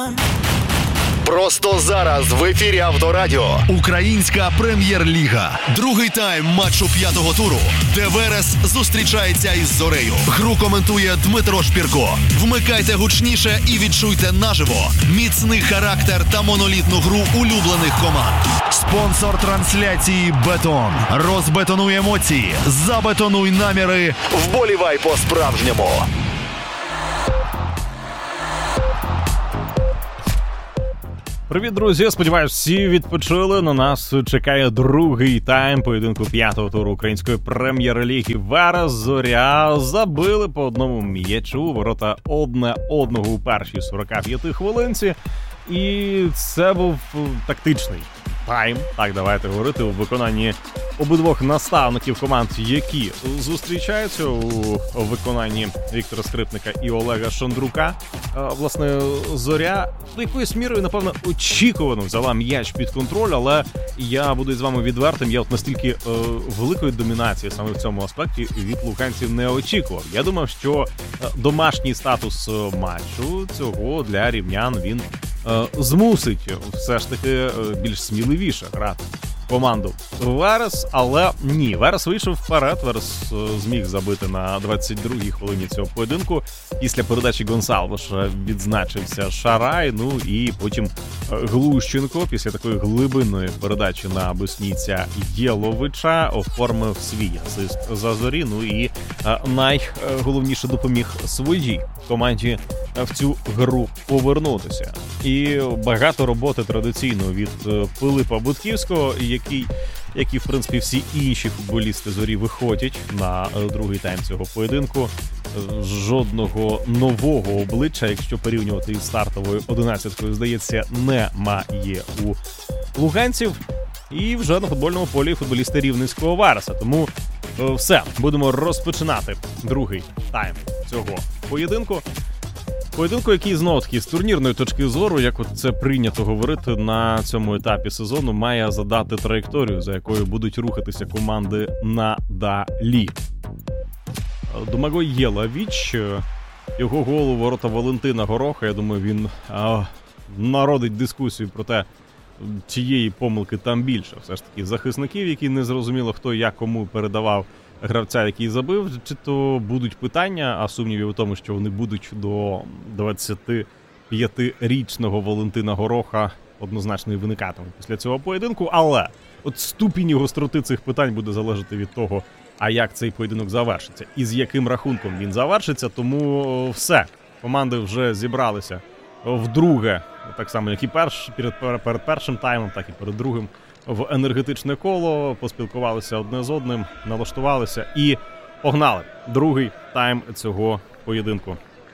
Просто зараз в ефірі Авторадіо Українська прем'єр-ліга. Другий тайм матчу 5-го туру, де Верес зустрічається із Зорею. Гру коментує Дмитро Шпірко. Вмикайте гучніше і відчуйте наживо міцний характер та монолітну гру улюблених команд. Спонсор трансляції «Бетон». Розбетонуй емоції, забетонуй наміри, вболівай по-справжньому. Привіт, друзі! Сподіваюсь, всі відпочили. На нас чекає другий тайм поєдинку 5-го туру української прем'єр-ліги. Верес, Зоря забили по одному м'ячу, ворота одне одного у першій 45 хвилинці. І це був тактичний тайм, так давайте говорити, у виконанні обидвох наставників команд, які зустрічаються у виконанні Віктора Скрипника і Олега Шандрука. Власне, Зоря якоюсь мірою, напевно, очікувано взяла м'яч під контроль, але я буду з вами відвертим, я от настільки великої домінації саме в цьому аспекті від луганців не очікував. Я думав, що домашній статус матчу цього для рівнян він змусить все ж таки більш сміливіше грати команду Верес, але ні, Верес вийшов вперед, Верес зміг забити на 22-й хвилині цього поєдинку. Після передачі Гонсалвеша відзначився Шарай, ну і потім Глущенко після такої глибинної передачі на Боснійця Єловича оформив свій асист за Зорі, ну і найголовніше допоміг своїй команді в цю гру повернутися. І багато роботи традиційно від Пилипа Будківського, які в принципі всі інші футболісти Зорі виходять на другий тайм цього поєдинку. Жодного нового обличчя, якщо порівнювати із стартовою 11-кою, здається, немає у луганців. І вже на футбольному полі футболісти Рівненського Вереса. Тому все, будемо розпочинати другий тайм цього поєдинку. Поєдинку, який, знову-таки, з турнірної точки зору, як от це прийнято говорити на цьому етапі сезону, має задати траєкторію, за якою будуть рухатися команди надалі. Домагой Єлович, його гол у ворота Валентина Гороха, я думаю, він народить дискусію про те, чиєї помилки там більше. Все ж таки, захисників, які не зрозуміло, хто як кому передавав гравця, який забив, чи то будуть питання, а сумнівів у тому, що вони будуть до 25-річного Валентина Гороха однозначно і виникатимуть після цього поєдинку, але от ступінь і гостроти цих питань буде залежати від того, а як цей поєдинок завершиться, і з яким рахунком він завершиться, тому все, команди вже зібралися вдруге, так само, як і перед першим таймом, так і перед другим, в енергетичне коло, поспілкувалися одне з одним, налаштувалися і погнали. Другий тайм цього поєдинку.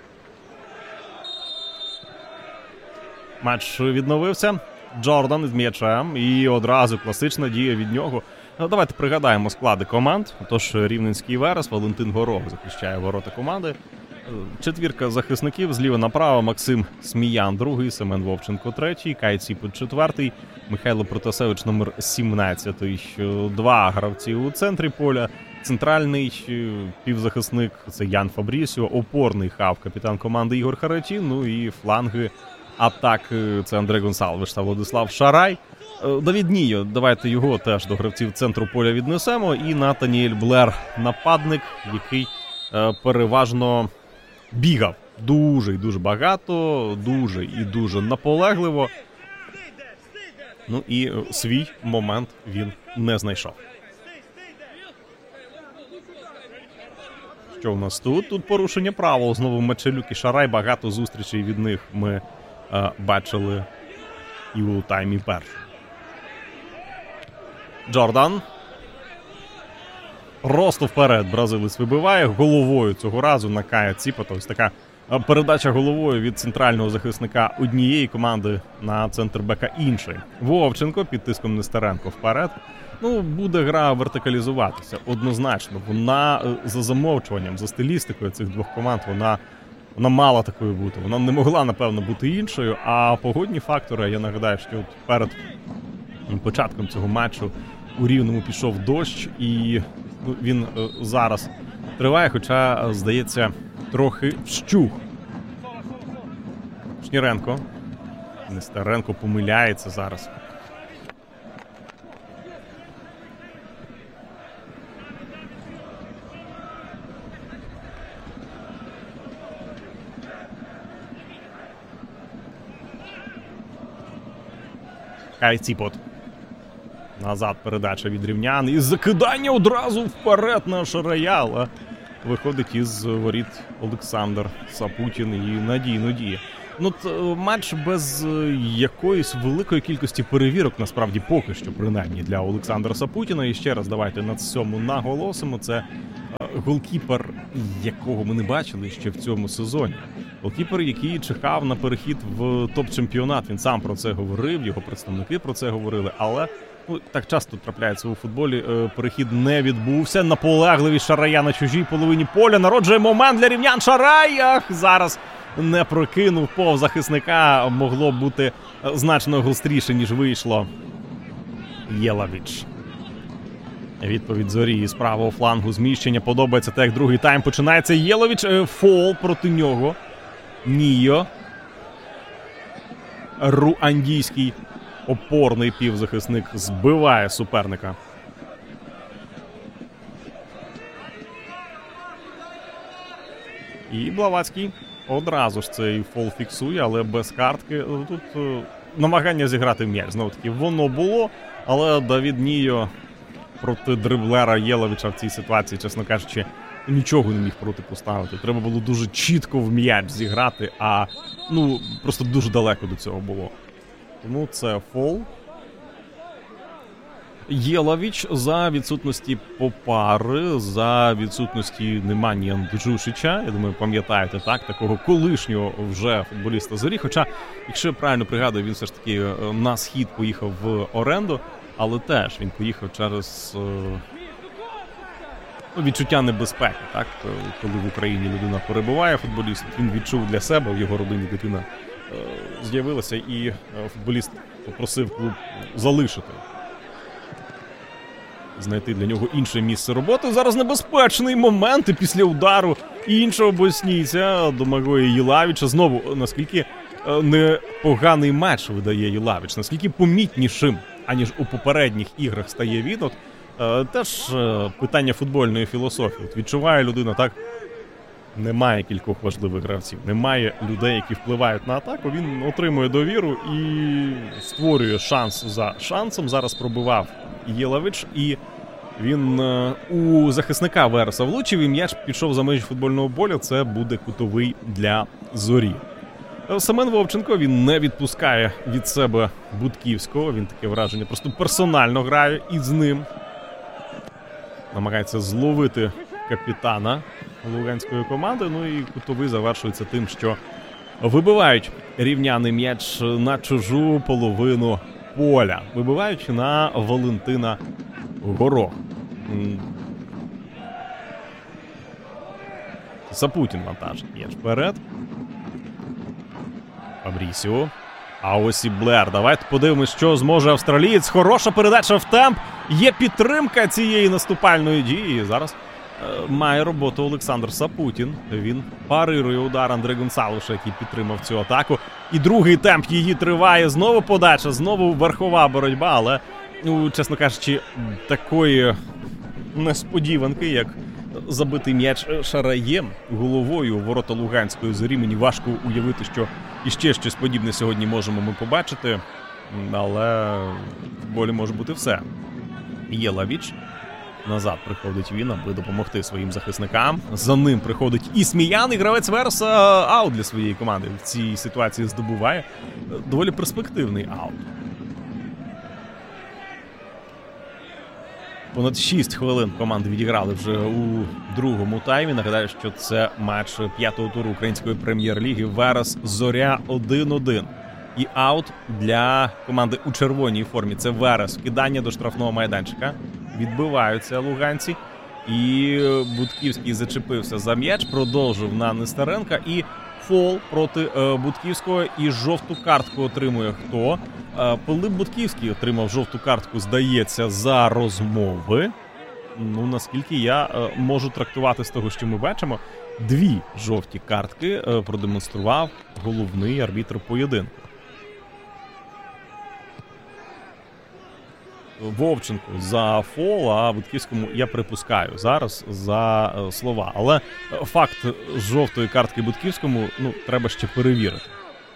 Матч відновився. Джордан із м'ячем і одразу класична дія від нього. Давайте пригадаємо склади команд. Тож Рівненський Верес, Валентин Горох захищає ворота команди. Четвірка захисників зліва направо: Максим Сміян другий, Семен Вовченко третій, Кай Ціпут четвертий, Михайло Протасевич номер 17. Два гравці у центрі поля. Центральний півзахисник – це Ян Фабрісіо, опорний хав капітан команди Ігор Харитін, ну і фланги атак – це Андре Гонсалвеш та Владислав Шарай. Давід Нійо, давайте його теж до гравців центру поля віднесемо, і Натаніель Блер – нападник, який переважно бігав дуже і дуже багато, дуже і дуже наполегливо. Ну і свій момент він не знайшов. Що у нас тут? Тут порушення правил. Знову Мачелюк і Шарай. Багато зустрічей від них ми бачили і у таймі першому. Джордан. Просто вперед бразилець вибиває. Головою цього разу на Кая Ціпота. Ось така передача головою від центрального захисника однієї команди на центр бека іншої. Вовченко під тиском Нестеренко вперед. Ну, буде гра вертикалізуватися однозначно. Вона за замовчуванням, за стилістикою цих двох команд, вона мала такою бути. Вона не могла, напевно, бути іншою. А погодні фактори, я нагадаю, що от перед початком цього матчу у Рівному пішов дощ, і він зараз триває, хоча, здається, трохи вщух. Шніренко Нестеренко помиляється зараз. Кайціпот. Назад передача від рівнян. І закидання одразу вперед на Шарая. Виходить із воріт Олександр Сапутін і надійно діє. Ну, матч без якоїсь великої кількості перевірок, насправді, поки що, принаймні, для Олександра Сапутіна. І ще раз давайте на цьому наголосимо. Це голкіпер, якого ми не бачили ще в цьому сезоні. Голкіпер, який чекав на перехід в топ-чемпіонат. Він сам про це говорив, його представники про це говорили, але так часто трапляється у футболі, перехід не відбувся. Наполегливість Шарая на чужій половині поля. Народжує момент для рівнян. Шарай! Зараз не прокинув повз захисника. Могло бути значно гостріше, ніж вийшло. Єлавіч. Відповідь Зорі із правого флангу. Зміщення подобається, так як другий тайм починається. Єловіч, фол проти нього. Нійо. Руандійський опорний півзахисник збиває суперника. І Блаватський одразу ж цей фол фіксує, але без картки. Тут намагання зіграти м'яч. Знову таки, воно було, але Давід Нійо проти дриблера Єловіча в цій ситуації, чесно кажучи, нічого не міг проти поставити. Треба було дуже чітко в м'яч зіграти, а просто дуже далеко до цього було. Тому це фол. Єловіч за відсутності Попари, за відсутності Неманія Джушича. Я думаю, пам'ятаєте, так? Такого колишнього вже футболіста Зорі. Хоча, якщо я правильно пригадую, він все ж таки на схід поїхав в оренду. Але теж він поїхав через відчуття небезпеки, так? Коли в Україні людина перебуває, футболіст, він відчув для себе, в його родині дитина з'явилася, і футболіст попросив клуб залишити. Знайти для нього інше місце роботи. Зараз небезпечний момент, і після удару іншого боснійця Домагоя Єлавіча. Знову, наскільки непоганий матч видає Єлавіч, наскільки помітнішим, аніж у попередніх іграх стає він. Теж питання футбольної філософії. Відчуває людина, так, немає кількох важливих гравців, немає людей, які впливають на атаку, він отримує довіру і створює шанс за шансом. Зараз пробивав Єлавіч, і він у захисника Вереса влучив, і м'яч пішов за межі футбольного поля. Це буде кутовий для Зорі. Семен Вовченко, він не відпускає від себе Будківського. Він, таке враження, просто персонально грає із ним. Намагається зловити капітана луганської команди. Ну і кутовий завершується тим, що вибивають рівняний м'яч на чужу половину поля. Вибивають на Валентина Горох. Сапутін вантажить м'яч вперед. Фабрісіо. А ось і Блер. Давайте подивимось, що зможе австралієць. Хороша передача в темп. Є підтримка цієї наступальної дії. Зараз має роботу Олександр Сапутін. Він парирує удар Андре Гонсалеша, який підтримав цю атаку. І другий темп її триває. Знову подача, знову верхова боротьба. Але, чесно кажучи, такої несподіванки, як забитий м'яч Шараєм головою у ворота Луганської Зорі, мені важко уявити, що іще щось подібне сьогодні можемо ми побачити. Але в футболі може бути все. Єлавіч. Назад приходить він, аби допомогти своїм захисникам. За ним приходить і Сміян, і гравець Вереса аут для своєї команди. В цій ситуації здобуває доволі перспективний аут. Понад 6 хвилин команди відіграли вже у другому таймі. Нагадаю, що це матч 5-го туру Української прем'єр-ліги. Верес Зоря 1-1. І аут для команди у червоній формі. Це Верес. Кидання до штрафного майданчика. Відбиваються луганці. І Будківський зачепився за м'яч. Продовжив на Нестеренка. І фол проти Будківського. І жовту картку отримує хто? Пилип Будківський отримав жовту картку, здається, за розмови. Наскільки я можу трактувати з того, що ми бачимо, 2 жовті картки продемонстрував головний арбітр поєдинку. Вовченку за фол, а Будківському я припускаю зараз за слова. Але факт жовтої картки Будківському, треба ще перевірити.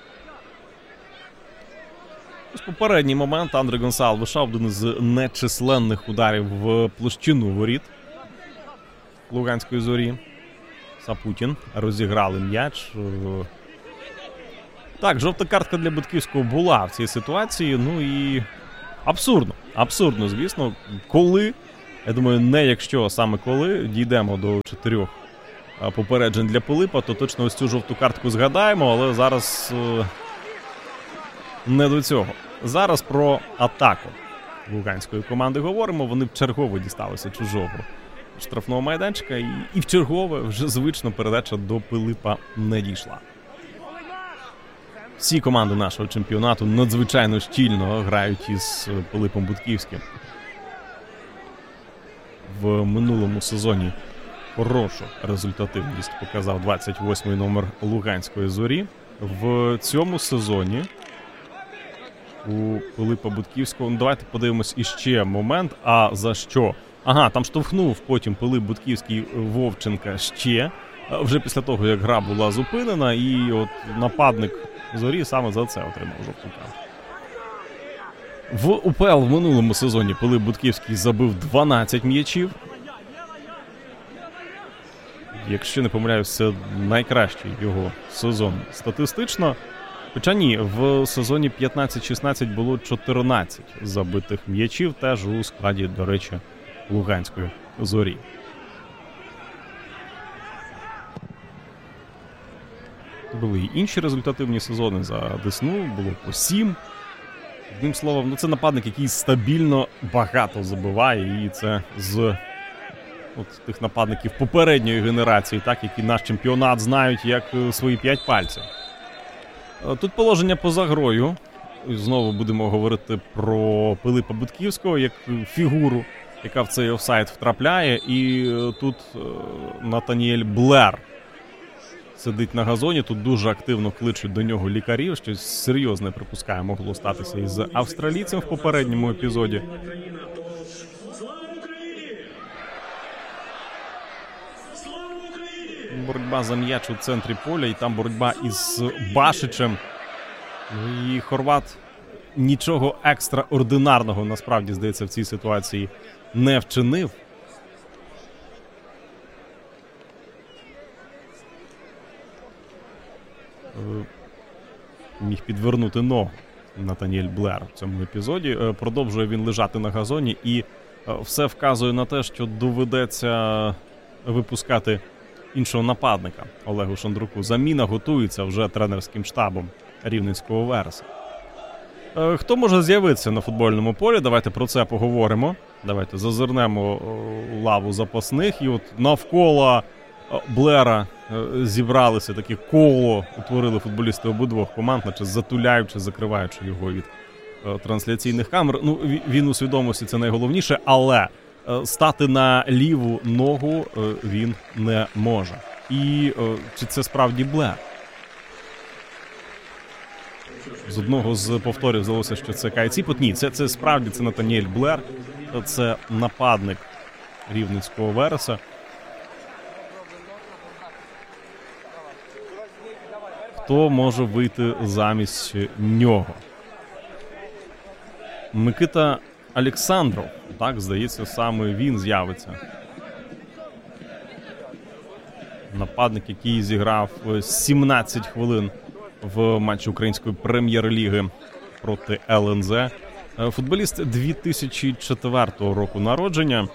Ось попередній момент Андре Гонсалвеша, один з нечисленних ударів в площину воріт Луганської Зорі. Сапутін розіграли м'яч. Так, жовта картка для Будківського була в цій ситуації, і абсурдно, звісно. Коли, я думаю, не якщо, а саме коли дійдемо до 4 попереджень для Пилипа, то точно ось цю жовту картку згадаємо, але зараз не до цього. Зараз про атаку луганської команди говоримо. Вони вчергове дісталися чужого штрафного майданчика і вчергове вже звично передача до Пилипа не дійшла. Всі команди нашого чемпіонату надзвичайно щільно грають із Пилипом Будківським. В минулому сезоні хорошу результативність показав 28-й номер Луганської Зорі. В цьому сезоні у Пилипа Будківського, давайте подивимось іще момент, а за що? Там штовхнув потім Пилип Будківський Вовченка ще, вже після того, як гра була зупинена, і от нападник Зорі саме за це отримав жовту картку. В УПЛ в минулому сезоні Пилип Будківський забив 12 м'ячів. Якщо не помиляюсь, це найкращий його сезон статистично. Хоча ні, в сезоні 15-16 було 14 забитих м'ячів, теж у складі, до речі, Луганської Зорі. Були й інші результативні сезони за Десну, було по 7. Одним словом, це нападник, який стабільно багато забиває, і це з тих нападників попередньої генерації, які наш чемпіонат знають як свої 5 пальців. Тут положення поза грою. Знову будемо говорити про Пилипа Будківського як фігуру, яка в цей офсайд втрапляє. І тут Натаніель Блер сидить на газоні, тут дуже активно кличуть до нього лікарів. Щось серйозне, припускаю, могло статися із австралійцем в попередньому епізоді. Боротьба за м'яч у центрі поля, і там боротьба із Башичем. І хорват нічого екстраординарного, насправді, здається, в цій ситуації не вчинив. Міг підвернути ногу Натаніель Блер в цьому епізоді. Продовжує він лежати на газоні, і все вказує на те, що доведеться випускати іншого нападника Олегу Шандруку. Заміна готується вже тренерським штабом рівненського Вереса. Хто може з'явитися на футбольному полі? Давайте про це поговоримо. Давайте зазирнемо лаву запасних. І от навколо Блера зібралися, таке коло утворили футболісти обидвох команд, наче затуляючи, закриваючи його від трансляційних камер. Він у свідомості, це найголовніше, але стати на ліву ногу він не може. І чи це справді Блер? З одного з повторів здалося, що це Кай Ціпот. Ні, це справді це Натаніель Блер. Це нападник рівненського Вереса. Хто може вийти замість нього? Микита Олександров. Так, здається, саме він з'явиться. Нападник, який зіграв 17 хвилин в матчі Української прем'єр-ліги проти ЛНЗ. Футболіст 2004 року народження.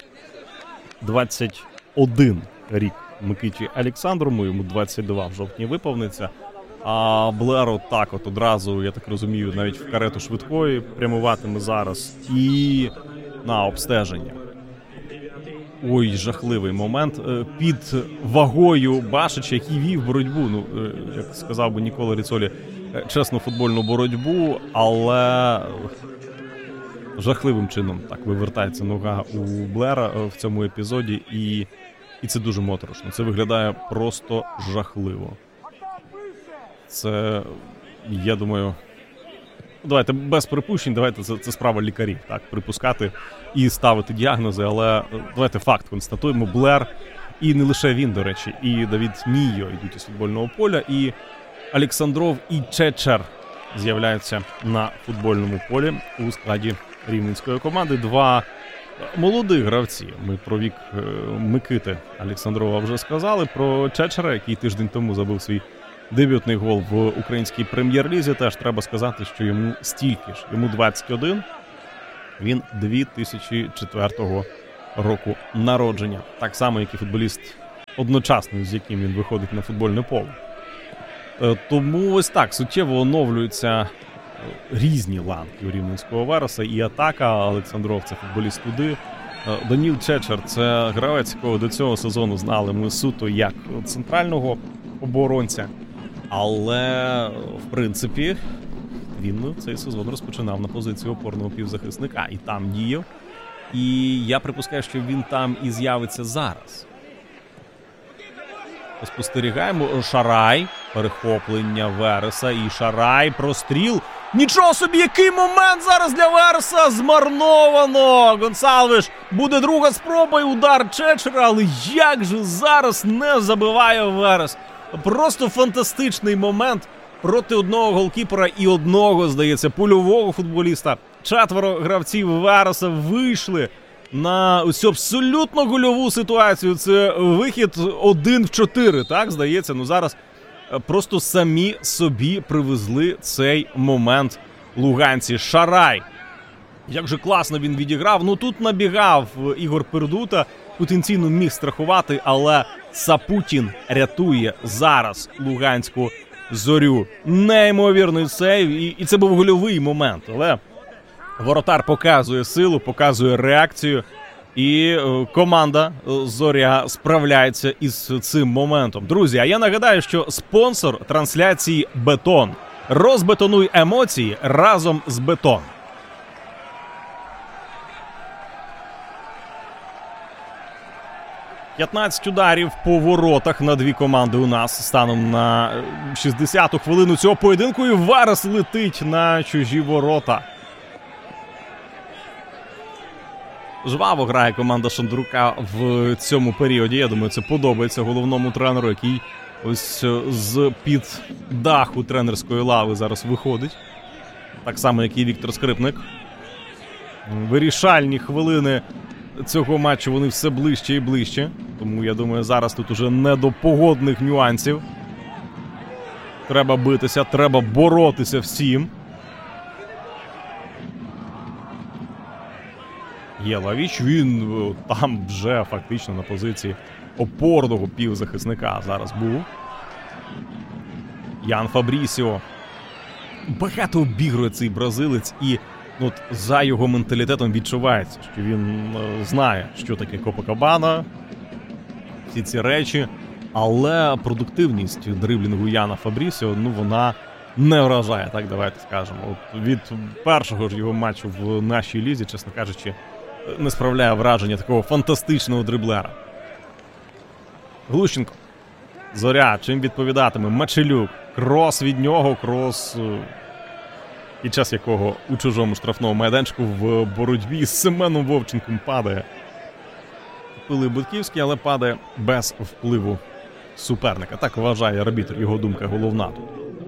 21 рік Микиті Олександрову, йому 22 в жовтні виповниться. А Блеру так от одразу, я так розумію, навіть в карету швидкої прямуватиме зараз і на обстеження. Ой, жахливий момент. Під вагою Башича, який вів боротьбу, як сказав би Нікола Ріцолі, чесну футбольну боротьбу, але жахливим чином так вивертається нога у Блера в цьому епізоді, і це дуже моторошно. Це виглядає просто жахливо. Це, я думаю, давайте без припущень, давайте це справа лікарів, так, припускати і ставити діагнози, але давайте факт констатуємо, Блер, і не лише він, до речі, і Давід Нійо йдуть із футбольного поля, і Олександров і Чечер з'являються на футбольному полі у складі рівненської команди. Два молодих гравці. Ми про вік Микити Олександрова вже сказали, про Чечера, який тиждень тому забив свій дебютний гол в українській прем'єр-лізі, теж треба сказати, що йому стільки ж. Йому 21, він 2004 року народження. Так само, як і футболіст одночасно, з яким він виходить на футбольне поле. Тому ось так, суттєво оновлюються різні ланки у рівненського Вереса. І атака, Олександров – це футболіст туди. Даніл Чечер – це гравець, якого до цього сезону знали ми суто як центрального оборонця. Але, в принципі, він цей сезон розпочинав на позиції опорного півзахисника. І там діяв. І я припускаю, що він там і з'явиться зараз. Спостерігаємо. Шарай. Перехоплення Вереса. І Шарай. Простріл. Нічого собі, який момент зараз для Вереса. Змарновано. Гонсалвеш. Буде друга спроба і удар Чечера. Але як же зараз не забиває Верес. Просто фантастичний момент проти одного голкіпера і одного, здається, польового футболіста. 4 гравців Вереса вийшли на цю абсолютно гольову ситуацію. Це вихід 1 в 4, так, здається. Ну зараз просто самі собі привезли цей момент луганці. Шарай. Як же класно він відіграв. Ну тут набігав Ігор Пердута. Потенційно міг страхувати, але Сапутін рятує зараз луганську Зорю. Неймовірний сейв. І це був гольовий момент. Але воротар показує силу, показує реакцію. І команда Зоря справляється із цим моментом. Друзі, а я нагадаю, що спонсор трансляції «Бетон». Розбетонуй емоції разом з «Бетон». – 15 ударів по воротах на дві команди у нас станом на 60-ту хвилину цього поєдинку. І Верес летить на чужі ворота. Жваво грає команда Шандрука в цьому періоді. Я думаю, це подобається головному тренеру, який ось з-під даху тренерської лави зараз виходить. Так само, як і Віктор Скрипник. Вирішальні хвилини цього матчу, вони все ближче і ближче. Тому, я думаю, зараз тут уже не до погодних нюансів. Треба битися, треба боротися всім. Єлавіч, він там вже фактично на позиції опорного півзахисника зараз був. Ян Фабрісіо. Багато обігрує цей бразилець і от за його менталітетом відчувається, що він знає, що таке Копакабана, всі ці речі, але продуктивність дриблінгу Яна Фабрісіо, ну вона не вражає, так давайте скажемо. От від першого ж його матчу в нашій лізі, чесно кажучи, не справляє враження такого фантастичного дриблера. Глущенко. Зоря, чим відповідатиме? Мачелюк. Крос від нього, крос, під час якого у чужому штрафному майданчику в боротьбі з Семеном Вовченком падає. Пили Будківський, але падає без впливу суперника. Так вважає арбітр, його думка головна тут.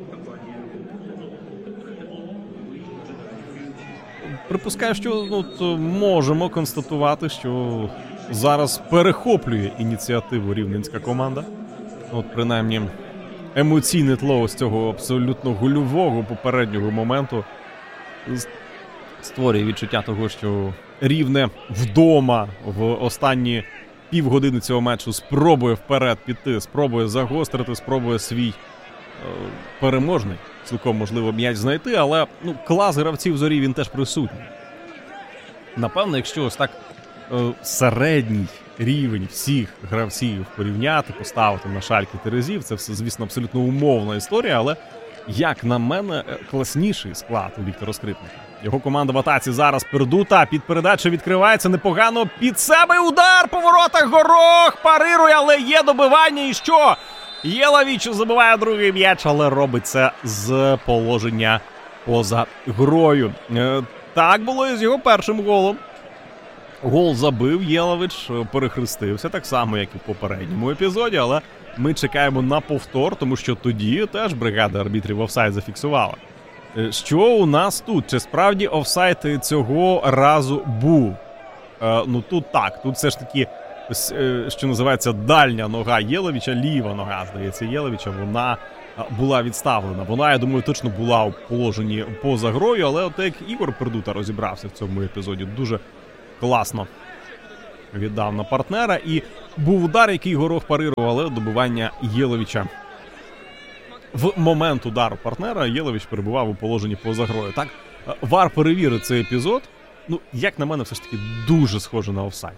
Припускаю, що можемо констатувати, що зараз перехоплює ініціативу рівненська команда. От принаймні емоційне тло з цього абсолютно гольового попереднього моменту створює відчуття того, що Рівне вдома в останні півгодини цього матчу спробує вперед піти, спробує загострити, спробує свій переможний, цілком можливо, м'яч знайти, але клас гравців Зорі, він теж присутній. Напевно, якщо ось так середній рівень всіх гравців порівняти, поставити на шальки терезів, це все, звісно, абсолютно умовна історія, але, як на мене, класніший склад у Віктора Скрипника. Його команда в атаці зараз Пердута, під передачу відкривається непогано, під себе удар по воротах, Горох парирує, але є добивання, і що? Єлавіч забиває другий м'яч, але робить це з положення поза грою. Так було і з його першим голом. Гол забив Єлович, перехрестився, так само, як і в попередньому епізоді, але ми чекаємо на повтор, тому що тоді теж бригада арбітрів офсайд зафіксувала. Що у нас тут? Чи справді офсайд цього разу був? Ну тут так, тут все ж таки, що називається, дальня нога Єловича, ліва нога, здається, Єловича, вона була відставлена. Вона, я думаю, точно була у положенні поза грою, але от як Ігор Пердута розібрався в цьому епізоді, дуже класно віддав на партнера. І був удар, який Горох парирував, але добивання Єловича. В момент удару партнера Єлович перебував у положенні поза грою. Так, ВАР перевірить цей епізод. Ну, як на мене, все ж таки дуже схоже на офсайд.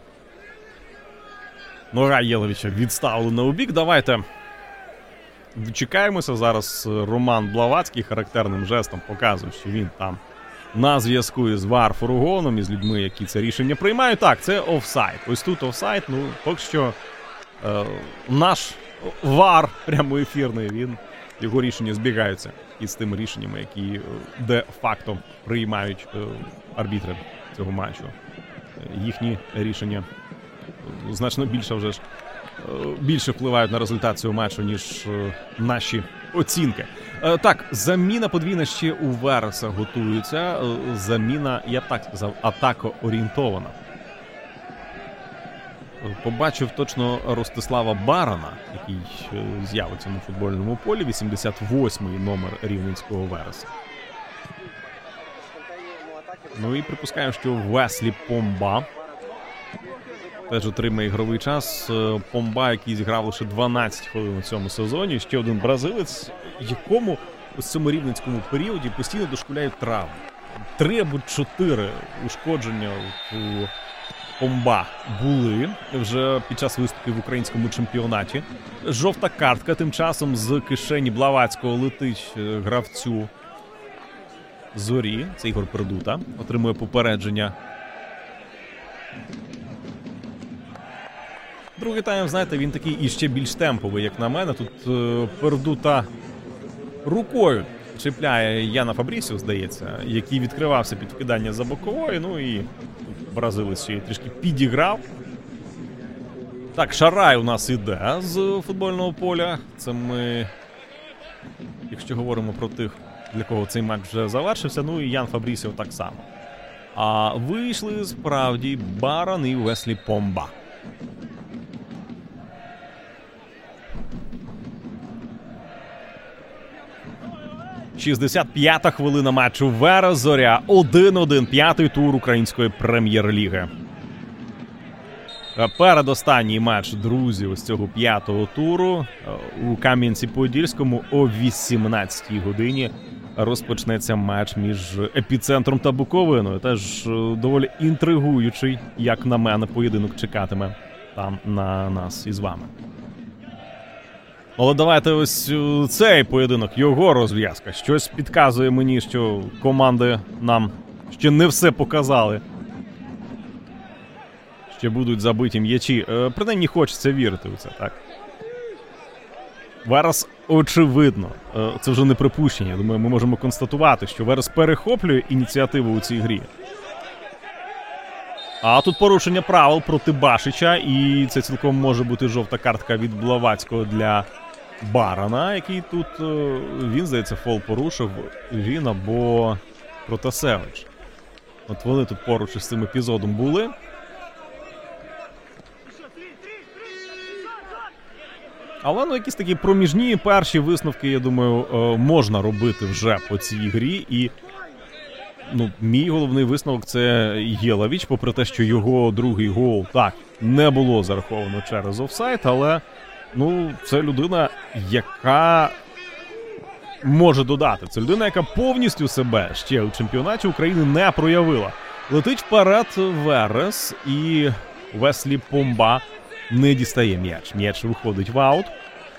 Нога Єловича відставлена у бік. Давайте дочекаємося. Зараз Роман Блаватський характерним жестом показує, що він там на зв'язку із ВАР-фургоном, із людьми, які це рішення приймають. Так, це офсайд. Ось тут офсайд. Ну, поки що наш ВАР прямоефірний, його рішення збігаються із тими рішеннями, які де-факто приймають арбітри цього матчу. Їхні рішення значно більше впливають на результат цього матчу, ніж наші оцінки. Так, заміна подвійна ще у Вереса готується. Заміна, я б так сказав, атако-орієнтована. Побачив точно Ростислава Барана, який з'явиться на футбольному полі, 88-й номер рівненського Вереса. Ну і припускаю, що Веслі Помба теж отримає ігровий час. Помба, який зіграв лише 12 хвилин у цьому сезоні. Ще один бразилець, якому у цьому рівненському періоді постійно дошкуляють травми. 3 або 4 ушкодження у Помба були вже під час виступів в українському чемпіонаті. Жовта картка тим часом з кишені Блаватського летить гравцю Зорі. Це Ігор Пердута. Отримує попередження. Другий тайм, знаєте, він такий іще більш темповий, як на мене. Тут Пердута рукою чіпляє Яна Фабрісіо, здається, який відкривався під вкидання за бокової. Ну і бразилець ще трішки підіграв. Так, Шарай у нас іде з футбольного поля. Це ми, якщо говоримо про тих, для кого цей матч вже завершився, ну і Ян Фабрісіо так само. А вийшли справді Баран і Веслі Помба. – 65-та хвилина матчу. Верес Зоря 1-1. П'ятий тур української прем'єр-ліги. Передостанній матч, друзі, ось цього п'ятого туру у Кам'янці-Подільському о 18-й годині розпочнеться матч між Епіцентром та Буковиною. Теж доволі інтригуючий, як на мене, поєдинок чекатиме там на нас із вами. Але давайте ось цей поєдинок, його розв'язка. Щось підказує мені, що команди нам ще не все показали. Ще будуть забиті м'ячі. Принаймні хочеться вірити у це, так? Верес, очевидно, це вже не припущення. Я думаю, ми можемо констатувати, що Верес перехоплює ініціативу у цій грі. А тут порушення правил проти Башича, і це цілком може бути жовта картка від Блаватського для Барана, який тут, він, здається, фол порушив, він або Протасевич. От вони тут поруч із цим епізодом були. Але, ну, якісь такі проміжні перші висновки, я думаю, можна робити вже по цій грі. І, ну, мій головний висновок – це Єлович, попри те, що його другий гол, так, не було зараховано через офсайд, але, ну, це людина, яка може додати. Це людина, яка повністю себе ще у чемпіонаті України не проявила. Летить вперед Верес, і Веслі Помба не дістає м'яч. М'яч виходить в аут.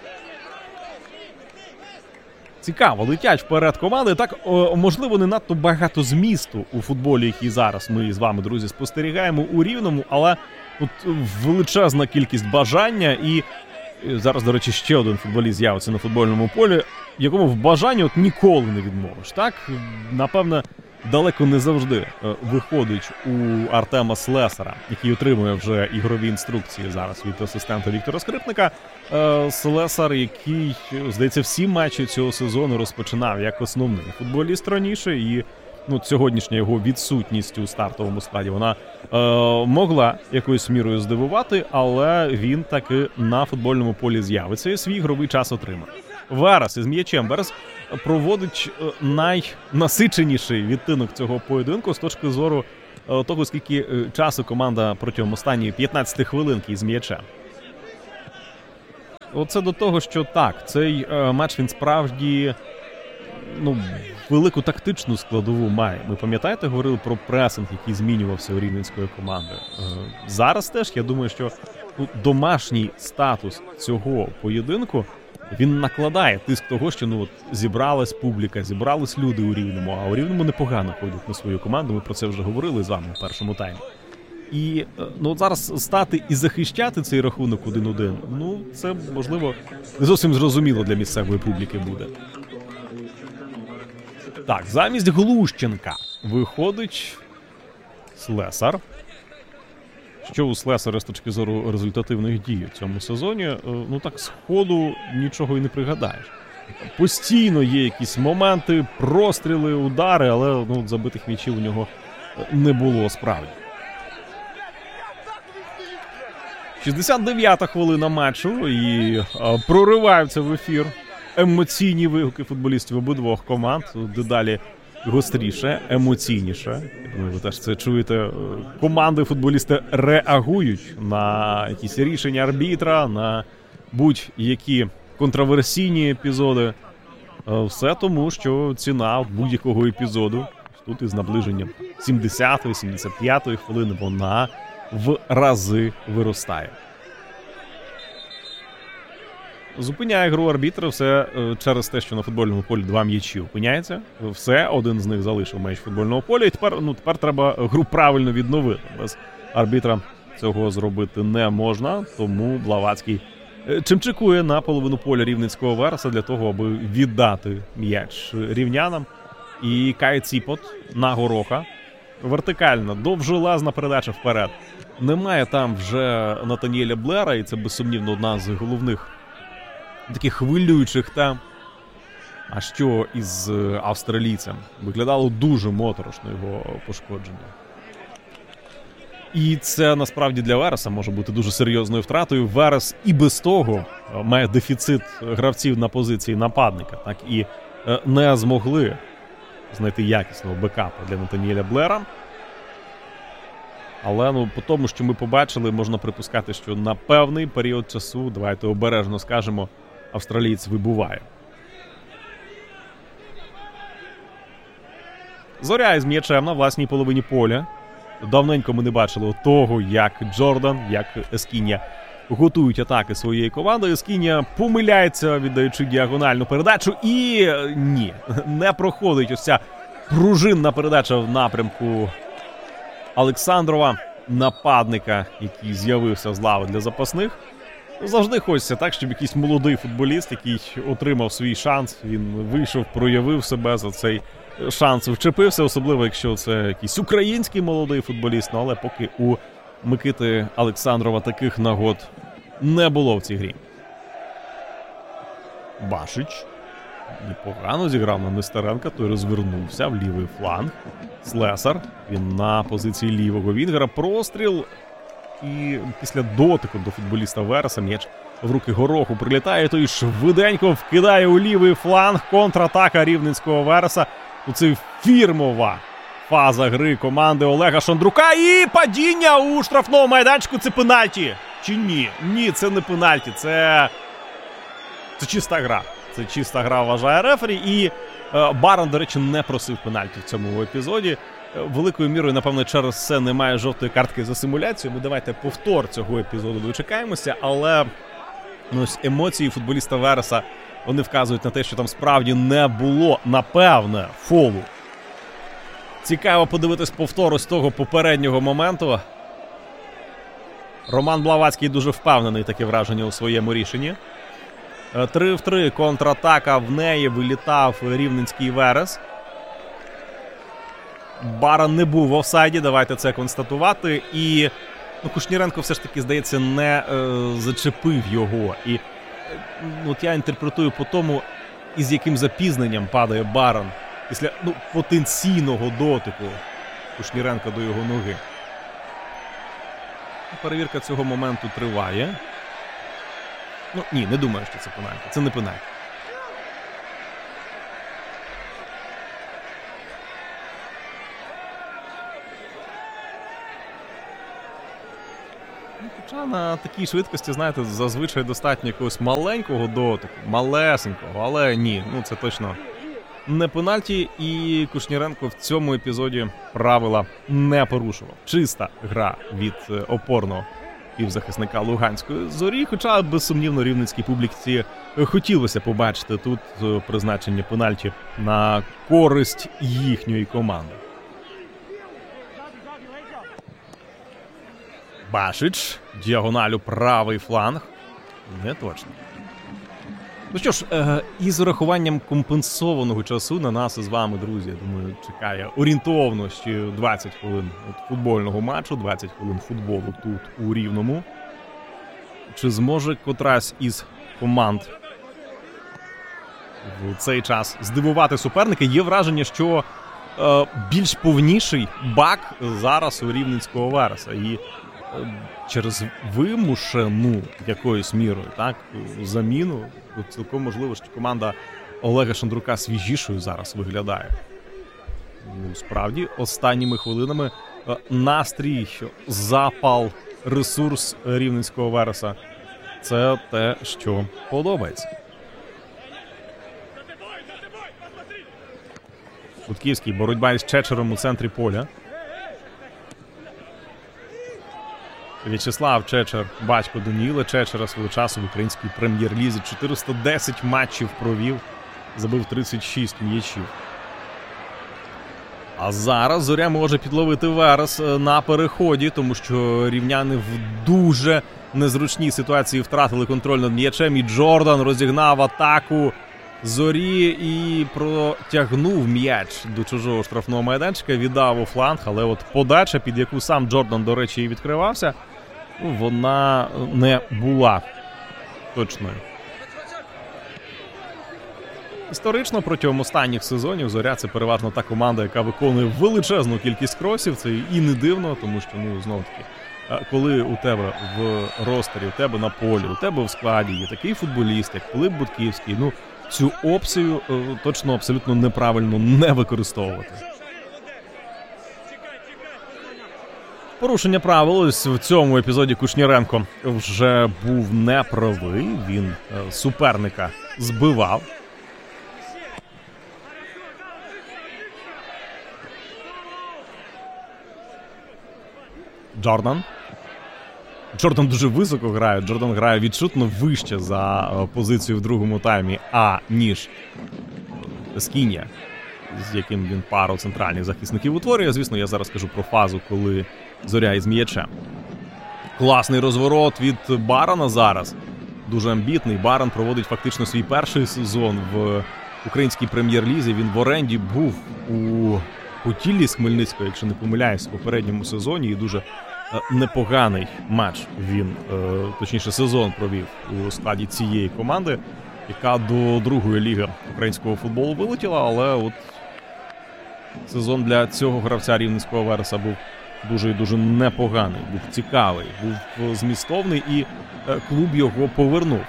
Цікаво, летять вперед команди. Так, можливо, не надто багато змісту у футболі, який зараз ми з вами, друзі, спостерігаємо у Рівному, але от величезна кількість бажання. І зараз, до речі, ще один футболіст з'явиться на футбольному полі. якому в бажанні от ніколи не відмовиш. Так, напевне, далеко не завжди виходить у Артема Слесара, який отримує вже ігрові інструкції зараз від асистента Віктора Скрипника. Слесар, який, здається, всі матчі цього сезону розпочинав як основний футболіст раніше, і сьогоднішня його відсутність у стартовому складі, вона могла якоюсь мірою здивувати, але він таки на футбольному полі з'явиться і свій ігровий час отримає. Верес із м'ячем. Верес проводить найнасиченіший відтинок цього поєдинку з точки зору того, скільки часу команда протягом останньої 15 хвилинки із м'ячем. Оце до того, що так, цей матч, він справді велику тактичну складову має. Ми, пам'ятаєте, говорили про пресинг, який змінювався у рівненської команди. Зараз теж, я думаю, що домашній статус цього поєдинку, він накладає тиск того, що зібралась публіка, зібрались люди у Рівному, а у Рівному непогано ходять на свою команду, ми про це вже говорили з вами в першому таймі. І зараз стати і захищати цей рахунок 1-1, це, можливо, не зовсім зрозуміло для місцевої публіки буде. Так, замість Глущенка виходить Слесар. Що у Слесара з точки зору результативних дій у цьому сезоні, так сходу нічого і не пригадаєш. Постійно є якісь моменти, простріли, удари, але забитих м'ячів у нього не було справді. 69-та хвилина матчу і прориваються в ефір емоційні вигуки футболістів обидвох команд, дедалі гостріше, емоційніше. Ви теж це чуєте. Команди, футболісти реагують на якісь рішення арбітра, на будь-які контроверсійні епізоди. Все тому, що ціна будь-якого епізоду, тут із наближенням 70-ї, 75-ї хвилини, вона в рази виростає. Зупиняє гру арбітра все через те, що на футбольному полі два м'ячі опиняється. Все, один з них залишив м'яч футбольного поля, і тепер треба гру правильно відновити. Без арбітра цього зробити не можна, тому Блаватський чимчикує на половину поля рівненського Вереса для того, аби віддати м'яч рівнянам. І Кай Ціпот на Гороха. Вертикальна, довжелезна передача вперед. Немає там вже Натаніеля Блера, і це безсумнівно одна з головних таких хвилюючих тем. А що із австралійцем? Виглядало дуже моторошно його пошкодження. І це насправді для Вереса може бути дуже серйозною втратою. Верес і без того має дефіцит гравців на позиції нападника. Так і не змогли знайти якісного бекапа для Натаніеля Блера. Але по тому, що ми побачили, можна припускати, що на певний період часу, давайте обережно скажемо, австралієць вибуває. Зоря із м'ячем на власній половині поля. Давненько ми не бачили того, як Джордан, як Ескіння готують атаки своєї команди. Ескіння помиляється, віддаючи діагональну передачу. І ні, не проходить ось ця пружинна передача в напрямку Олександрова, нападника, який з'явився з лави для запасних. Завжди хочеться так, щоб якийсь молодий футболіст, який отримав свій шанс, він вийшов, проявив себе, за цей шанс вчепився, особливо якщо це якийсь український молодий футболіст, але поки у Микити Олександрова таких нагод не було в цій грі. Башич непогано зіграв на Нестеренка, той розвернувся в лівий фланг. Слесар, він на позиції лівого вінгера, простріл. І після дотику до футболіста Вереса м'яч в руки Гороху прилітає, той швиденько вкидає у лівий фланг. Контратака рівненського Вереса. Це фірмова фаза гри команди Олега Шандрука. І падіння у штрафному майданчику. Це пенальті. Чи ні? Ні, це не пенальті. Це чиста гра. Це чиста гра, вважає рефері. І Баран, до речі, не просив пенальті в цьому епізоді. Великою мірою, напевно, через це немає жовтої картки за симуляцію. Ми давайте повтор цього епізоду дочекаємося, але емоції футболіста Вереса, вони вказують на те, що там справді не було, напевне, фолу. Цікаво подивитись повтору з того попереднього моменту. Роман Блаватський дуже впевнений, таке враження, у своєму рішенні. 3-3 контратака, в неї вилітав рівненський Верес. Баран не був в офсайді, давайте це констатувати. І Кушніренко все ж таки, здається, не зачепив його. І от я інтерпретую по тому, із яким запізненням падає Баран після потенційного дотику Кушніренка до його ноги. Перевірка цього моменту триває. Ні, не думаю, що це пенальті. Це не пенальті. Хоча на такій швидкості, знаєте, зазвичай достатньо якогось маленького дотику, малесенького, але ні, це точно не пенальті, і Кушніренко в цьому епізоді правила не порушував. Чиста гра від опорного півзахисника Луганської Зорі, хоча, безсумнівно, рівненській публіці хотілося побачити тут призначення пенальті на користь їхньої команди. Башич, діагоналю правий фланг. Не точно. Ну що ж, із урахуванням компенсованого часу на нас із вами, друзі, я думаю, чекає орієнтовно ще 20 хвилин футбольного матчу, 20 хвилин футболу тут у Рівному. Чи зможе котрась із команд в цей час здивувати суперника? Є враження, що більш повніший бак зараз у рівненського Вереса. І через вимушену якоюсь мірою заміну цілком можливо, що команда Олега Шандрука свіжішою зараз виглядає. Справді, останніми хвилинами настрій, запал, ресурс рівненського Вереса – це те, що подобається. Будківський, боротьба із Чечером у центрі поля. В'ячеслав Чечер, батько Даніла Чечера, свого часу в українській прем'єр-лізі 410 матчів провів, забив 36 м'ячів. А зараз Зоря може підловити Верес на переході, тому що рівняни в дуже незручній ситуації втратили контроль над м'ячем, і Джордан розігнав атаку Зорі і протягнув м'яч до чужого штрафного майданчика, віддав у фланг, але от подача, під яку сам Джордан, до речі, і відкривався, вона не була точною. Історично протягом останніх сезонів Зоря – це переважно та команда, яка виконує величезну кількість кросів. Це і не дивно, тому що, знову-таки, коли у тебе в ростері, у тебе на полі, у тебе в складі є такий футболіст, як Пилип Будківський, цю опцію точно абсолютно неправильно не використовувати. Порушення правил ось в цьому епізоді Кушніренко вже був неправий, він суперника збивав. Джордан дуже високо грає, Джордан грає відчутно вище за позицію в другому таймі, ніж Ескінія, з яким він пару центральних захисників утворює. Звісно, я зараз кажу про фазу, коли Зоря із м'ячем. Класний розворот від Барана зараз. Дуже амбітний. Баран проводить фактично свій перший сезон в українській прем'єр-лізі. Він в оренді був у Путіллі з Хмельницького, якщо не помиляюсь, в попередньому сезоні. І дуже непоганий матч він, точніше сезон провів у складі цієї команди, яка до другої ліги українського футболу вилетіла, але от сезон для цього гравця рівненського Вереса був дуже і дуже непоганий, був цікавий, був змістовний, і клуб його повернув.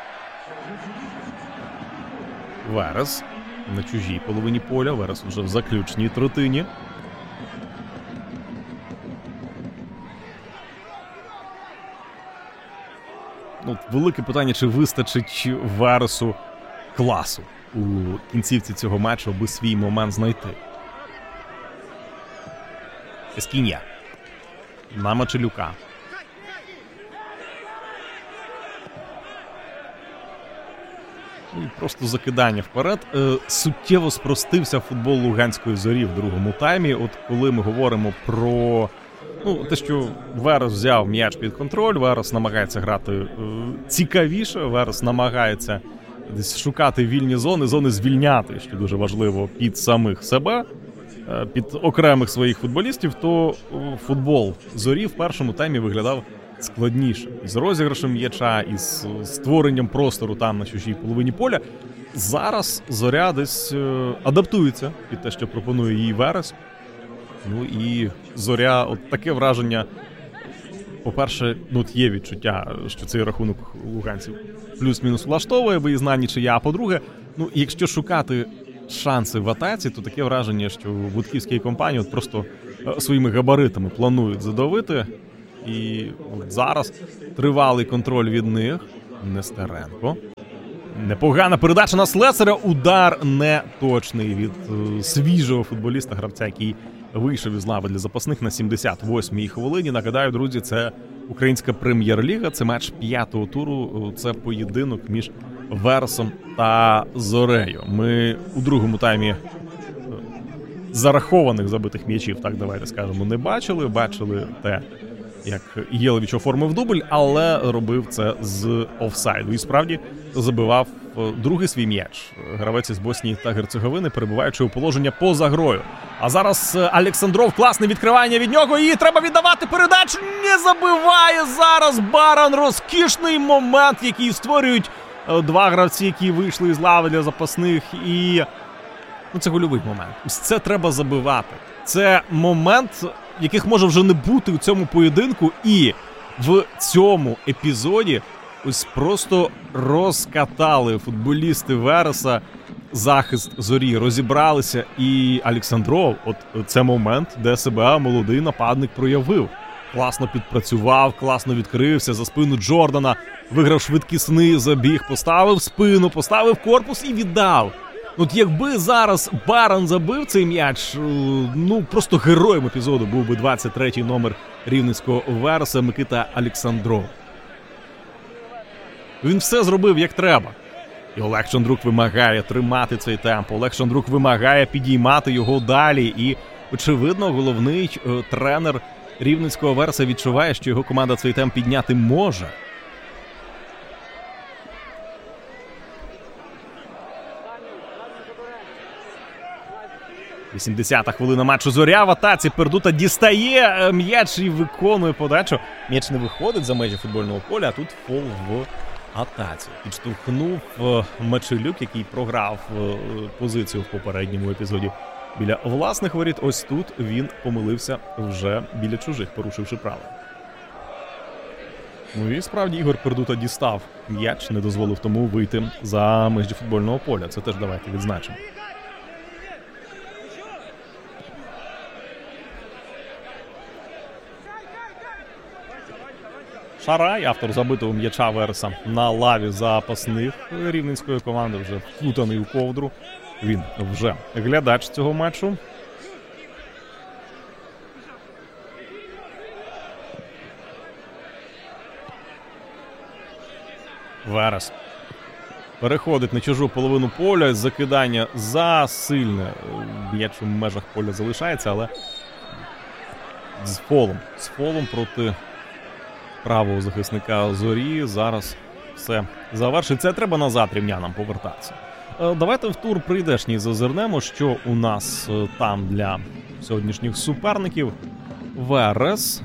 Верес на чужій половині поля, Верес вже в заключній третині. Велике питання, чи вистачить Вересу класу у кінцівці цього матчу, аби свій момент знайти. Ескінія на Мачелюка. І просто закидання вперед. Суттєво спростився футбол Луганської Зорі в другому таймі. От коли ми говоримо про те, що Верес взяв м'яч під контроль, Верес намагається грати цікавіше, Верес намагається десь шукати вільні зони звільняти, що дуже важливо, під самих себе, під окремих своїх футболістів, то футбол Зорі в першому таймі виглядав складніше. Із розіграшем м'яча, із створенням простору там на чужій половині поля. Зараз Зоря десь адаптується під те, що пропонує їй Верес. Ну і Зоря, от таке враження, по-перше, є відчуття, що цей рахунок луганців плюс-мінус влаштовує, виїзна нічия, а по-друге, якщо шукати шанси в атаці, то таке враження, що Будківська і компанія просто своїми габаритами планують задавити. І зараз тривалий контроль від них. Нестеренко. Непогана передача на Слесаря. Удар неточний від свіжого футболіста, гравця, який вийшов із лави для запасних на 78-й хвилині. Нагадаю, друзі, це Українська прем'єр-ліга, це матч 5-го туру, це поєдинок між Вересом та Зорею. Ми у другому таймі зарахованих забитих м'ячів, так давайте скажемо, не бачили. Бачили те, як Єлевіч оформив дубль, але робив це з офсайду. І справді забивав другий свій м'яч. Гравець із Боснії та Герцеговини, перебуваючи у положення поза грою. А зараз Олександров, класне відкривання від нього, і треба віддавати передачу. Не забиває зараз Баран. Розкішний момент, який створюють два гравці, які вийшли із лави для запасних. І це гольовий момент. Це треба забивати. Це момент, яких може вже не бути у цьому поєдинку. І в цьому епізоді ось просто розкатали футболісти Вереса захист Зорі, розібралися. І Олександров, от це момент, де себе молодий нападник проявив. Класно підпрацював, класно відкрився за спину Джордана, виграв швидкісний забіг, поставив спину, поставив корпус і віддав. От якби зараз Баран забив цей м'яч, просто героєм епізоду був би 23-й номер рівненського Вереса Микита Олександров. Він все зробив як треба. І Олег Шандрук вимагає тримати цей темп. Олег Шандрук вимагає підіймати його далі. І, очевидно, головний тренер рівненського Вереса відчуває, що його команда цей темп підняти може. 80-та хвилина матчу. Зоря в атаці. Пердута дістає м'яч і виконує подачу. М'яч не виходить за межі футбольного поля, а тут фол в атаці. Підштовхнув Мачелюк, який програв позицію в попередньому епізоді біля власних воріт. Ось тут він помилився вже біля чужих, порушивши правила. Ну і справді Ігор Пердута дістав м'яч, не дозволив тому вийти за межі футбольного поля. Це теж давайте відзначимо. Шарай, автор забитого м'яча Вереса на лаві запасних рівненської команди, вже вкутаний у ковдру. Він вже глядач цього матчу. Верес переходить на чужу половину поля. Закидання засильне. М'яч у межах поля залишається, але з фолом проти правого захисника Зорі. Зараз все завершиться. Треба назад рівнянам повертатися. Давайте в тур прийдешній зазирнемо, що у нас там для сьогоднішніх суперників. Верес.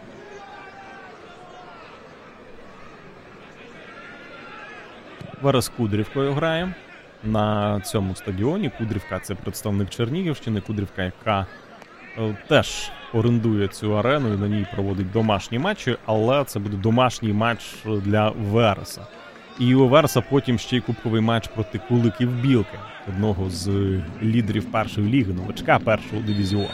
Верес Кудрівкою грає на цьому стадіоні. Кудрівка – це представник Чернігівщини. Кудрівка, яка теж орендує цю арену і на ній проводить домашні матчі, але це буде домашній матч для Вереса. І у Вереса потім ще й кубковий матч проти Куликів-Білки, одного з лідерів першої ліги, новачка першого дивізіону.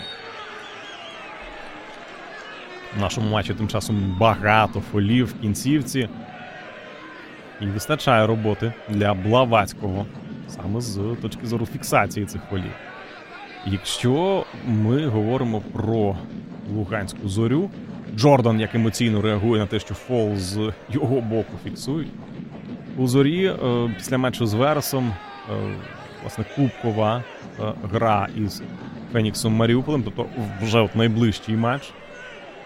В нашому матчі тим часом багато фолів в кінцівці. І вистачає роботи для Блаватського, саме з точки зору фіксації цих фолів. Якщо ми говоримо про Луганську Зорю, Джордан як емоційно реагує на те, що фол з його боку фіксують. У Зорі після матчу з Вересом, власне, кубкова гра із Феніксом Маріуполем, тобто вже от найближчий матч.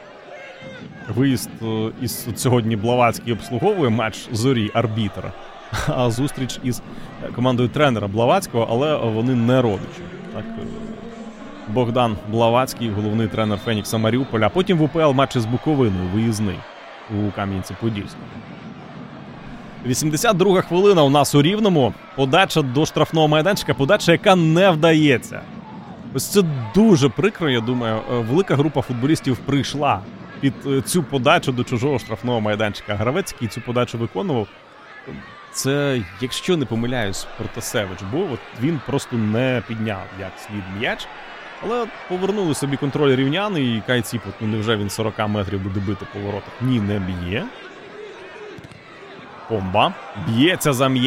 Виїзд із сьогодні Блаватський обслуговує матч Зорі арбітра. а зустріч із командою тренера Блаватського, але вони не родичі. Так, Богдан Блаватський, головний тренер Фенікса Маріуполя, а потім в УПЛ матчі з Буковиною, виїзний у Кам'янці-Подільському. 82-га хвилина у нас у Рівному. Подача до штрафного майданчика, подача, яка не вдається. Ось це дуже прикро, я думаю. Велика група футболістів прийшла під цю подачу до чужого штрафного майданчика. Гравець, який цю подачу виконував, це, якщо не помиляюсь, Протасевич, бо от він просто не підняв як слід м'яч. Але повернули собі контроль рівняни, і Кай Ціпот, ну невже він 40 метрів буде бити по воротах? Ні, не б'є. Помба. Б'ється за м'яч.